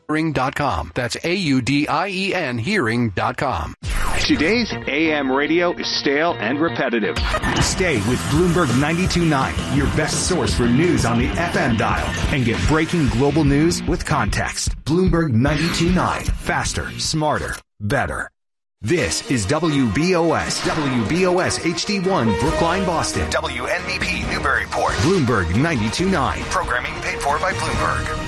Hearing.com. That's AUDIEN Hearing.com. Today's AM radio is stale and repetitive. Stay with Bloomberg 92.9, your best source for news on the FM dial, and get breaking global news with context. Bloomberg 92.9. Faster, smarter, better. This is WBOS HD1, Brookline, Boston. WNBP, Newburyport. Bloomberg 92.9. Programming paid for by Bloomberg.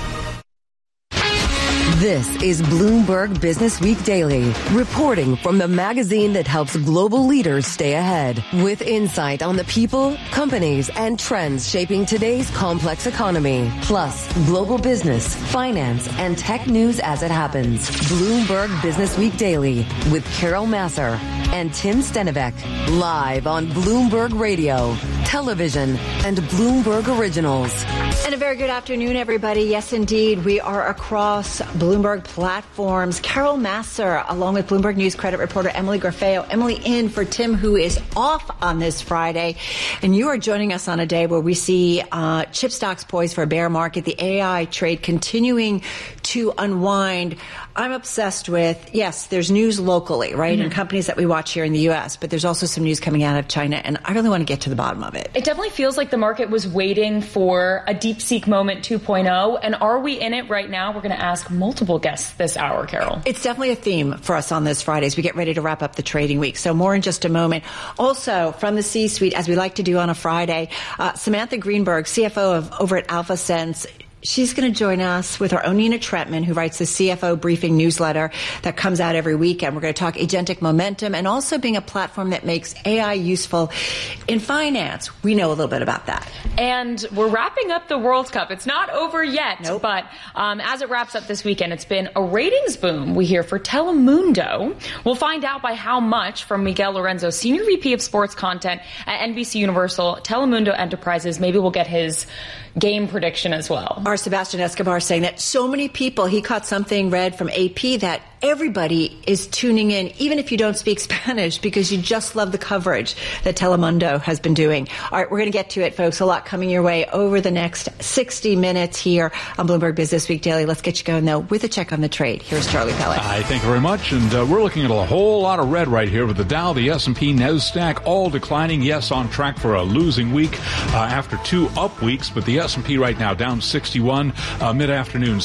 This is Bloomberg Business Week Daily, reporting from the magazine that helps global leaders stay ahead, with insight on the people, companies, and trends shaping today's complex economy, plus global business, finance, and tech news as it happens. Bloomberg Business Week Daily with Carol Massar and Tim Stenivek, live on Bloomberg Radio, television, and Bloomberg Originals. And a very good afternoon, everybody. Yes, indeed, we are across Bloomberg platforms. Carol Massar, along with Bloomberg News credit reporter Emily Garfeo. Emily in for Tim, who is off on this Friday. And you are joining us on a day where we see chip stocks poised for a bear market, the AI trade continuing to unwind. I'm obsessed with, yes, there's news locally, right, and companies that we watch here in the U.S., but there's also some news coming out of China, and I really want to get to the bottom of it. It definitely feels like the market was waiting for a DeepSeek moment 2.0, and are we in it right now? We're going to ask multiple guests this hour, Carol. It's definitely a theme for us on this Friday as we get ready to wrap up the trading week, so more in just a moment. Also, from the C-suite, as we like to do on a Friday, Samantha Greenberg, CFO over at AlphaSense. She's going to join us with our own Nina Trentman, who writes the CFO Briefing newsletter that comes out every weekend. We're going to talk agentic momentum and also being a platform that makes AI useful in finance. We know a little bit about that. And we're wrapping up the World Cup. It's not over yet, but as it wraps up this weekend, it's been a ratings boom, we hear, for Telemundo. We'll find out by how much from Miguel Lorenzo, Senior VP of Sports Content at NBC Universal, Telemundo Enterprises. Maybe we'll get his game prediction as well. Our Sebastian Escobar saying that so many people, he caught something read from AP that everybody is tuning in, even if you don't speak Spanish, because you just love the coverage that Telemundo has been doing. All right, we're going to get to it, folks. A lot coming your way over the next 60 minutes here on Bloomberg Business Week Daily. Let's get you going, though, with a check on the trade. Here's Charlie Pellet. Hi, thank you very much. And we're looking at a whole lot of red right here with the Dow, the S&P, NASDAQ, all declining. Yes, on track for a losing week after two up weeks, but the S&P right now down 61, mid-afternoon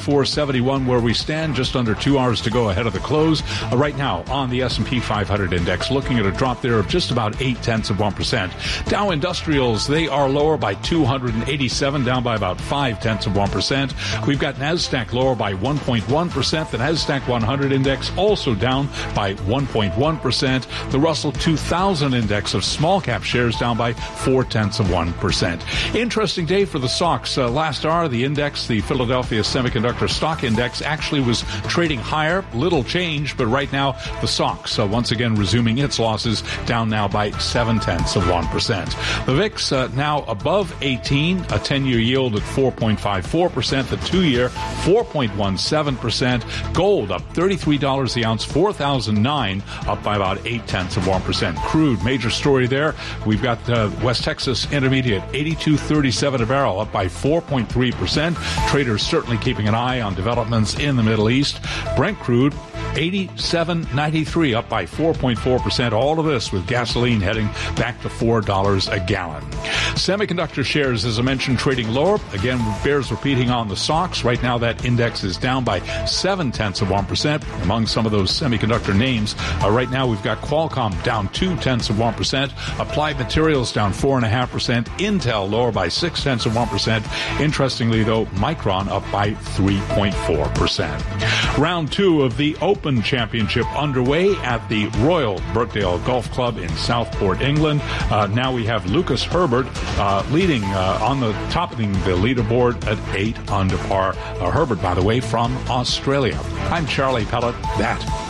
74.71 where we stand, just under 2 hours to go ahead of the close. Right now on the S&P 500 index, looking at a drop there of just about 0.8%. Dow Industrials, they are lower by 287, down by about 0.5%. We've got NASDAQ lower by 1.1%. The NASDAQ 100 index also down by 1.1%. The Russell 2000 index of small cap shares down by 0.4%. Interesting day for the stocks. Last hour, the index, the Philadelphia Semiconductor Stock Index, actually was trading higher. Little change, but right now the stocks once again resuming its losses, down now by 0.7%. The VIX now above 18, a 10-year yield at 4.54%, the 2-year 4.17%. Gold up $33 the ounce, 4,009, up by about 0.8%. Crude, major story there. We've got West Texas Intermediate 82.37 a barrel, up by 4.3%. Traders certainly keeping an eye on developments in the Middle East. Brent crude 87.93, up by 4.4%. All of this with gasoline heading back to $4 a gallon. Semiconductor shares, as I mentioned, trading lower. Again, bears repeating on the stocks. Right now, that index is down by 0.7%. Among some of those semiconductor names, right now we've got Qualcomm down 0.2%. Applied Materials down 4.5%. Intel lower by 0.6%. Interestingly, though, Micron up by 3.4%. Round two of the Open Championship underway at the Royal Birkdale Golf Club in Southport, England. Now we have Lucas Herbert leading on the topping the leaderboard at 8 under par. Herbert, by the way, from Australia. I'm Charlie Pellet. That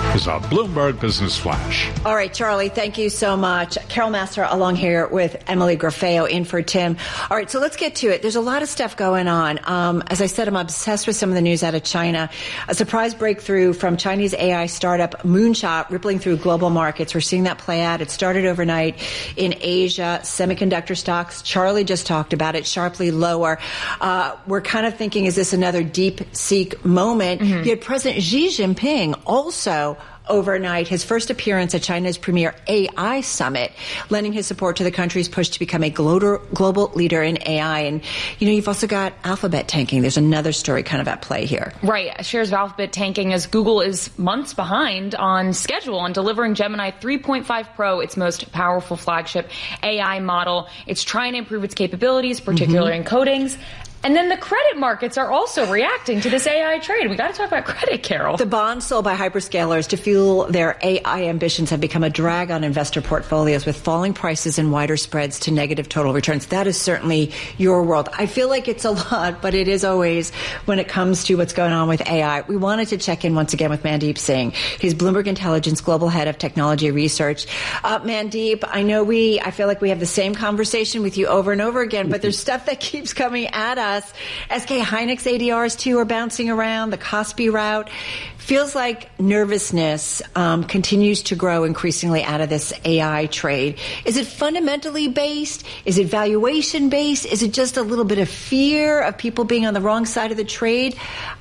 is a Bloomberg Business Flash. All right, Charlie, thank you so much. Carol Massar along here with Emily Grafeo in for Tim. All right, so let's get to it. There's a lot of stuff going on. As I said, I'm obsessed with some of the news out of China. A surprise breakthrough from Chinese AI startup Moonshot rippling through global markets. We're seeing that play out. It started overnight in Asia. Semiconductor stocks, Charlie just talked about it, sharply lower. We're kind of thinking, is this another deep-seek moment? You had President Xi Jinping also overnight, his first appearance at China's premier AI summit, lending his support to the country's push to become a global leader in AI. And, you know, you've also got Alphabet tanking. There's another story kind of at play here. Right. Shares of Alphabet tanking as Google is months behind on schedule on delivering Gemini 3.5 Pro, its most powerful flagship AI model. It's trying to improve its capabilities, particularly in codings. And then the credit markets are also reacting to this AI trade. We got to talk about credit, Carol. The bonds sold by hyperscalers to fuel their AI ambitions have become a drag on investor portfolios, with falling prices and wider spreads to negative total returns. That is certainly your world. I feel like it's a lot, but it is always when it comes to what's going on with AI. We wanted to check in once again with Mandeep Singh. He's Bloomberg Intelligence Global Head of Technology Research. Mandeep, I feel like we have the same conversation with you over and over again, but there's stuff that keeps coming at us. SK Hynix ADRs too are bouncing around. The Kospi route feels like nervousness continues to grow increasingly out of this AI trade. Is it fundamentally based? Is it valuation based? Is it just a little bit of fear of people being on the wrong side of the trade?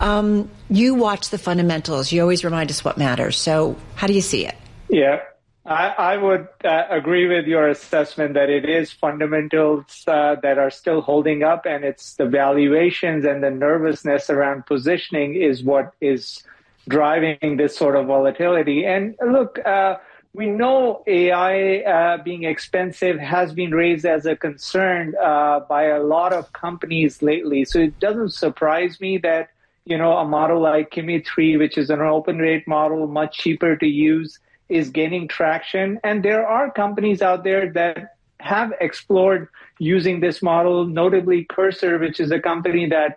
You watch the fundamentals. You always remind us what matters. So how do you see it? Yeah. I would agree with your assessment that it is fundamentals that are still holding up, and it's the valuations and the nervousness around positioning is what is driving this sort of volatility. And look, we know AI being expensive has been raised as a concern by a lot of companies lately. So it doesn't surprise me that, you know, a model like Kimi 3, which is an open rate model, much cheaper to use, is gaining traction. And there are companies out there that have explored using this model, notably Cursor, which is a company that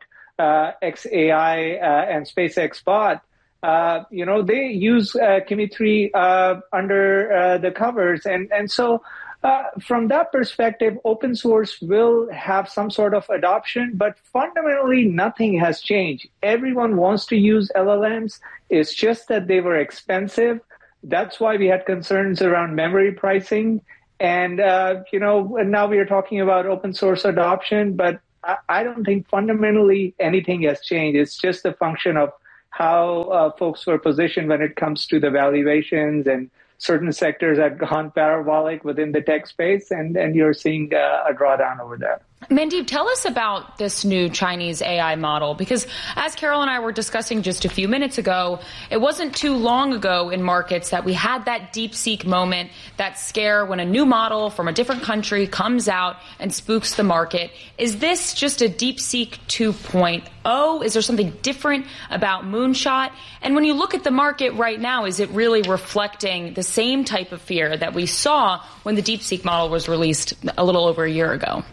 xAI and SpaceX bought. They use Kimi 3 under the covers. And so from that perspective, open source will have some sort of adoption, but fundamentally nothing has changed. Everyone wants to use LLMs. It's just that they were expensive. That's why we had concerns around memory pricing. And, now we are talking about open source adoption, but I don't think fundamentally anything has changed. It's just a function of how folks were positioned when it comes to the valuations, and certain sectors have gone parabolic within the tech space, and you're seeing a drawdown over there. Mandeep, tell us about this new Chinese AI model, because as Carol and I were discussing just a few minutes ago, it wasn't too long ago in markets that we had that DeepSeek moment, that scare when a new model from a different country comes out and spooks the market. Is this just a DeepSeek 2.0? Is there something different about Moonshot? And when you look at the market right now, is it really reflecting the same type of fear that we saw when the DeepSeek model was released a little over a year ago?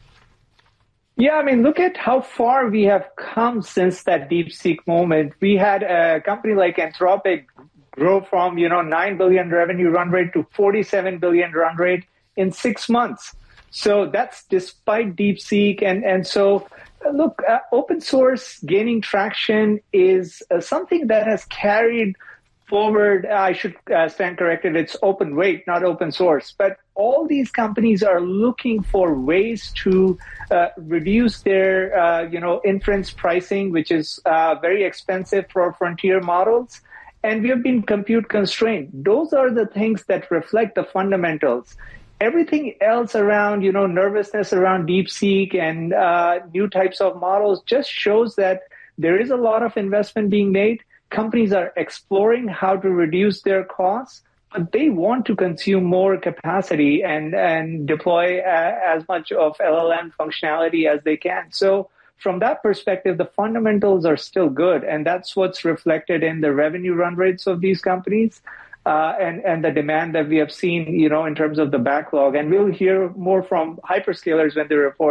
Yeah, I mean, look at how far we have come since that DeepSeek moment. We had a company like Anthropic grow from, $9 billion revenue run rate to $47 billion run rate in 6 months. So that's despite DeepSeek. And so, look, open source gaining traction is something that has carried forward. I should stand corrected. It's open weight, not open source. But all these companies are looking for ways to reduce their, inference pricing, which is very expensive for frontier models. And we have been compute constrained. Those are the things that reflect the fundamentals. Everything else around, nervousness around DeepSeek and new types of models just shows that there is a lot of investment being made. Companies are exploring how to reduce their costs, but they want to consume more capacity and deploy as much of LLM functionality as they can. So from that perspective, the fundamentals are still good, and that's what's reflected in the revenue run rates of these companies and the demand that we have seen, in terms of the backlog. And we'll hear more from hyperscalers when they report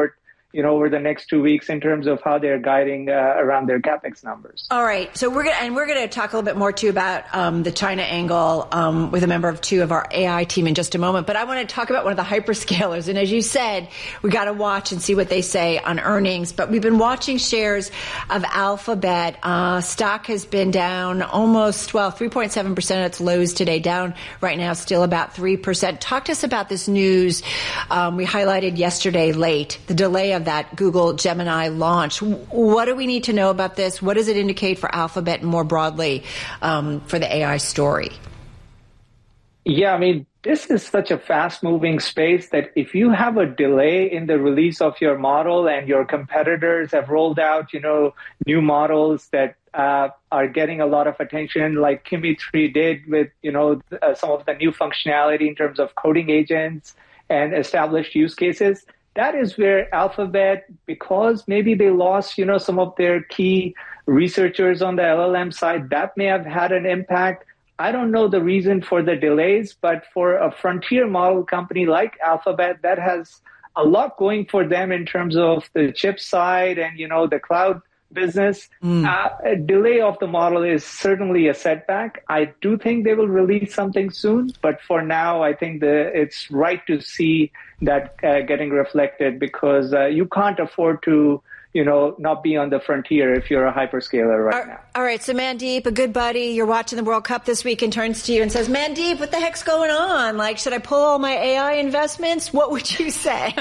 over the next 2 weeks in terms of how they're guiding around their CapEx numbers. All right. So we're going to talk a little bit more too about the China angle with a member of two of our AI team in just a moment. But I want to talk about one of the hyperscalers. And as you said, we got to watch and see what they say on earnings. But we've been watching shares of Alphabet. Stock has been down almost 3.7% at its lows today. Down right now, still about 3%. Talk to us about this news we highlighted yesterday late, the delay of that Google Gemini launch. What do we need to know about this? What does it indicate for Alphabet and more broadly for the AI story? Yeah, I mean, this is such a fast-moving space that if you have a delay in the release of your model and your competitors have rolled out, new models that are getting a lot of attention, like Kimi 3 did with, some of the new functionality in terms of coding agents and established use cases, that is where Alphabet, because maybe they lost, some of their key researchers on the LLM side, that may have had an impact. I don't know the reason for the delays, but for a frontier model company like Alphabet, that has a lot going for them in terms of the chip side and, the cloud business. A delay of the model is certainly a setback. I do think they will release something soon, but for now, I think it's right to see that getting reflected because you can't afford to not be on the frontier if you're a hyperscaler right now. All right. So Mandeep, a good buddy, you're watching the World Cup this week and turns to you and says, Mandeep, what the heck's going on? Like, should I pull all my AI investments? What would you say?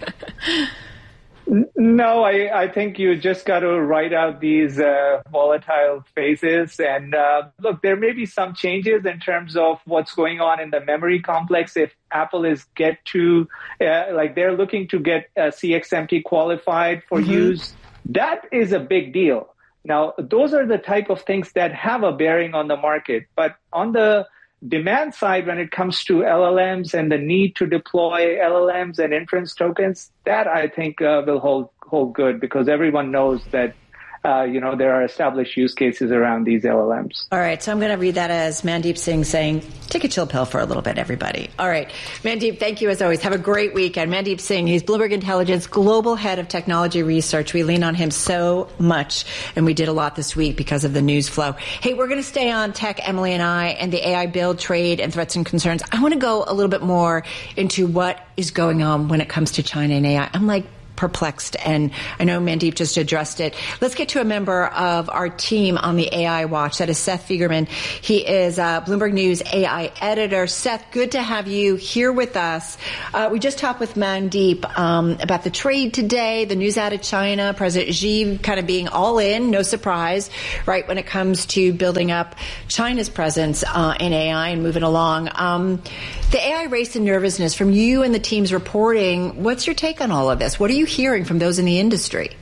No, I think you just got to ride out these volatile phases. And look, there may be some changes in terms of what's going on in the memory complex. If Apple is they're looking to get CXMT qualified for use, that is a big deal. Now, those are the type of things that have a bearing on the market. But on the demand side, when it comes to LLMs and the need to deploy LLMs and inference tokens, that I think will hold good because everyone knows that there are established use cases around these LLMs. All right, so I'm going to read that as Mandeep Singh saying, take a chill pill for a little bit, everybody. All right, Mandeep, thank you as always. Have a great weekend. Mandeep Singh, he's Bloomberg Intelligence Global Head of Technology Research. We lean on him so much, and we did a lot this week because of the news flow. Hey, we're going to stay on tech, Emily and I, and the AI build, trade, and threats and concerns. I want to go a little bit more into what is going on when it comes to China and AI. I'm perplexed, and I know Mandeep just addressed it. Let's get to a member of our team on the AI Watch. That is Seth Fiegerman. He is Bloomberg News AI editor. Seth, good to have you here with us. We just talked with Mandeep about the trade today, the news out of China, President Xi kind of being all in, no surprise, right, when it comes to building up China's presence in AI and moving along. The AI race and nervousness from you and the team's reporting, what's your take on all of this? What are you hearing from those in the industry?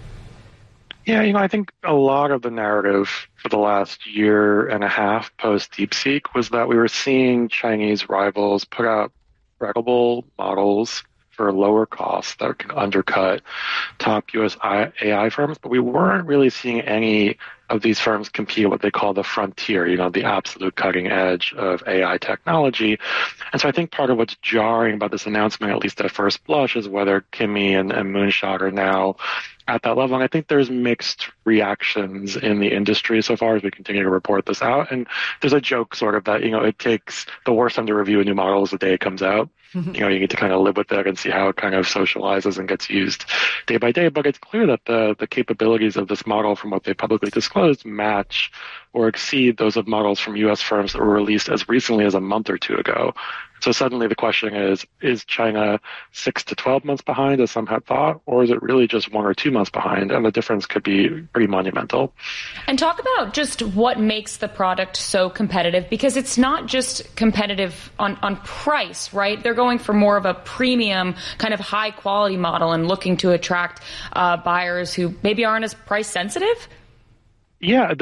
Yeah, I think a lot of the narrative for the last year and a half post DeepSeek was that we were seeing Chinese rivals put out credible models for lower costs that can undercut top U.S. AI firms, but we weren't really seeing any of these firms compete at what they call the frontier, the absolute cutting edge of AI technology. And so I think part of what's jarring about this announcement, at least at first blush, is whether Kimi and Moonshot are now at that level. And I think there's mixed reactions in the industry so far as we continue to report this out. And there's a joke sort of that, it takes the worst time to review a new model is the day it comes out. You need to kind of live with it and see how it kind of socializes and gets used day by day. But it's clear that the capabilities of this model from what they publicly disclosed match or exceed those of models from U.S. firms that were released as recently as a month or two ago. So suddenly the question is China 6 to 12 months behind, as some had thought, or is it really just 1 or 2 months behind? And the difference could be pretty monumental. And talk about just what makes the product so competitive, because it's not just competitive on price, right? They're going for more of a premium kind of high quality model and looking to attract buyers who maybe aren't as price sensitive. Yeah, this is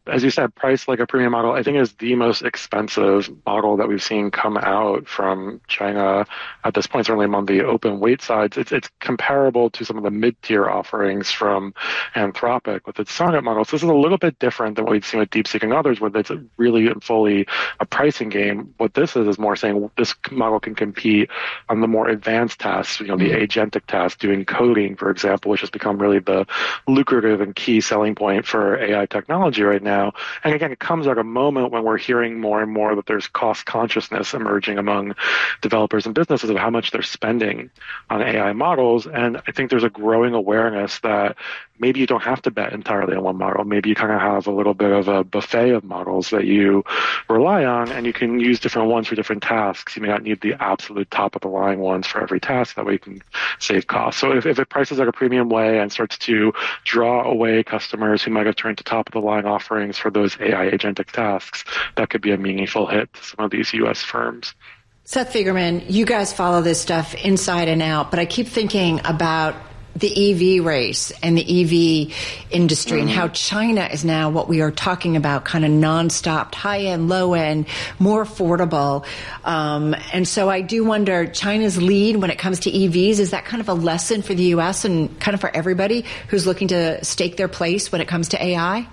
as you said, priced like a premium model, I think is the most expensive model that we've seen come out from China at this point, certainly among the open weight sides. It's comparable to some of the mid-tier offerings from Anthropic with its Sonnet model. So this is a little bit different than what we've seen with DeepSeek and others, where it's really and fully a pricing game. What this is more saying this model can compete on the more advanced tasks, the agentic tasks, doing coding, for example, which has become really the lucrative and key selling point for AI technology right now. And again, it comes at a moment when we're hearing more and more that there's cost consciousness emerging among developers and businesses of how much they're spending on AI models. And I think there's a growing awareness that maybe you don't have to bet entirely on one model. Maybe you kind of have a little bit of a buffet of models that you rely on, and you can use different ones for different tasks. You may not need the absolute top of the line ones for every task. That way you can save costs. So if it prices at a premium way and starts to draw away customers who might have turned to top of the line offerings for those AI agentic tasks, that could be a meaningful hit to some of these U.S. firms. Seth Fiegerman, you guys follow this stuff inside and out, but I keep thinking about the EV race and the EV industry and how China is now what we are talking about, kind of nonstop, high-end, low-end, more affordable. And so I do wonder, China's lead when it comes to EVs, is that kind of a lesson for the U.S. and kind of for everybody who's looking to stake their place when it comes to AI?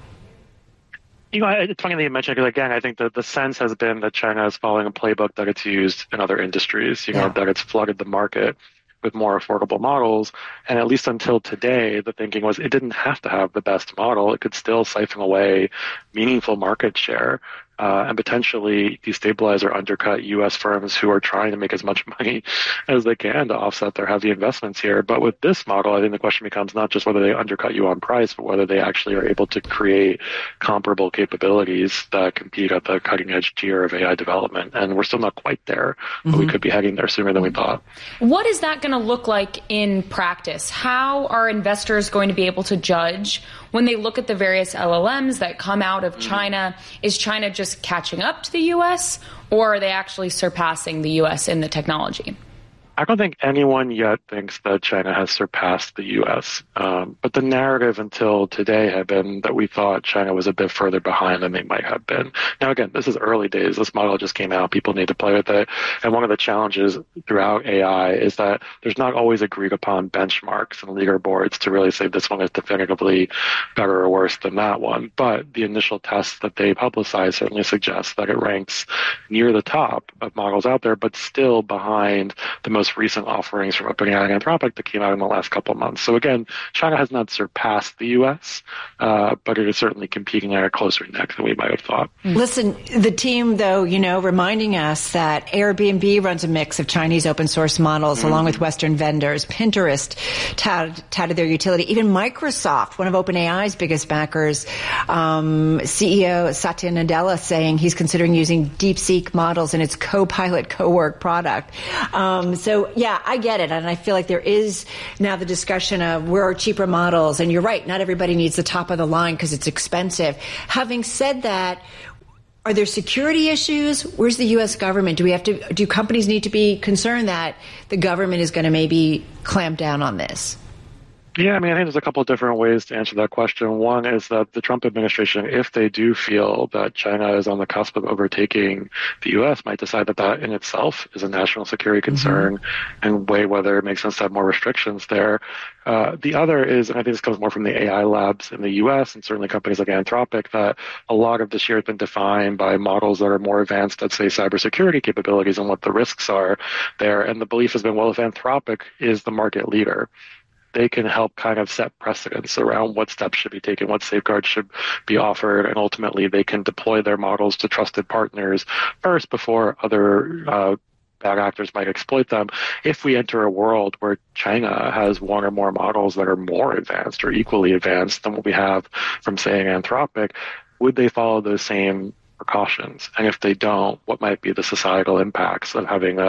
It's funny that you mentioned it, because again, I think that the sense has been that China is following a playbook that it's used in other industries, that it's flooded the market with more affordable models. And at least until today, the thinking was it didn't have to have the best model. It could still siphon away meaningful market share and potentially destabilize or undercut U.S. firms who are trying to make as much money as they can to offset their heavy investments here. But with this model, I think the question becomes not just whether they undercut you on price, but whether they actually are able to create comparable capabilities that compete at the cutting edge tier of AI development. And we're still not quite there, but we could be heading there sooner than we thought. What is that going to look like in practice? How are investors going to be able to judge when they look at the various LLMs that come out of China? Is China just catching up to the U.S., or are they actually surpassing the U.S. in the technology? I don't think anyone yet thinks that China has surpassed the U.S., but the narrative until today had been that we thought China was a bit further behind than they might have been. Now, again, this is early days. This model just came out. People need to play with it. And one of the challenges throughout AI is that there's not always agreed upon benchmarks and leaderboards to really say this one is definitively better or worse than that one. But the initial tests that they publicize certainly suggest that it ranks near the top of models out there, but still behind the most recent offerings from OpenAI and Anthropic that came out in the last couple of months. So again, China has not surpassed the U.S., but it is certainly competing at a closer neck than we might have thought. Listen, the team, though, reminding us that Airbnb runs a mix of Chinese open source models along with Western vendors. Pinterest touted their utility. Even Microsoft, one of OpenAI's biggest backers, CEO Satya Nadella saying he's considering using DeepSeek models in its Copilot Cowork product. So, yeah, I get it. And I feel like there is now the discussion of where are cheaper models. And you're right, not everybody needs the top of the line because it's expensive. Having said that, are there security issues? Where's the U.S. government? Do companies need to be concerned that the government is going to maybe clamp down on this? Yeah, I think there's a couple of different ways to answer that question. One is that the Trump administration, if they do feel that China is on the cusp of overtaking the U.S., might decide that that in itself is a national security concern and weigh whether it makes sense to have more restrictions there. The other is, and I think this comes more from the AI labs in the U.S. and certainly companies like Anthropic, that a lot of this year has been defined by models that are more advanced, let's say, cybersecurity capabilities and what the risks are there. And the belief has been, well, if Anthropic is the market leader, they can help kind of set precedents around what steps should be taken, what safeguards should be offered, and ultimately they can deploy their models to trusted partners first before other bad actors might exploit them. If we enter a world where China has one or more models that are more advanced or equally advanced than what we have from, say, Anthropic, would they follow those same precautions? And if they don't, what might be the societal impacts of having a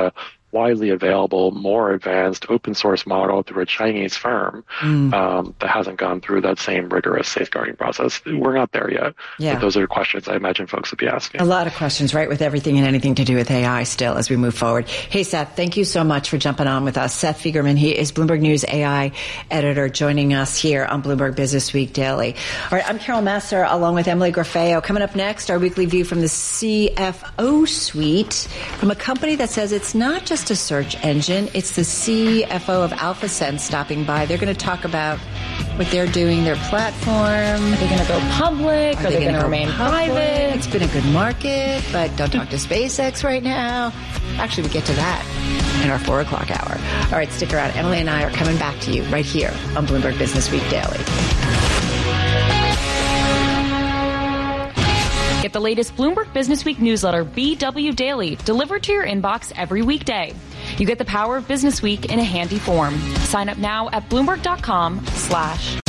widely available, more advanced open source model through a Chinese firm that hasn't gone through that same rigorous safeguarding process. We're not there yet. Yeah. But those are questions I imagine folks would be asking. A lot of questions, right, with everything and anything to do with AI still as we move forward. Hey, Seth, thank you so much for jumping on with us. Seth Fiegerman, he is Bloomberg News AI editor, joining us here on Bloomberg Business Week Daily. All right, I'm Carol Massar along with Emily Grafeo. Coming up next, our weekly view from the CFO suite from a company that says it's not just a search engine. It's the CFO of AlphaSense stopping by. They're going to talk about what they're doing, their platform. Are they going to go public? Are they going to remain private? It's been a good market, but don't talk to SpaceX right now. Actually, we get to that in our 4 o'clock hour. All right, stick around. Emily and I are coming back to you right here on Bloomberg Business Week Daily. Get the latest Bloomberg Business Week newsletter, BW Daily, delivered to your inbox every weekday. You get the power of Business Week in a handy form. Sign up now at Bloomberg.com/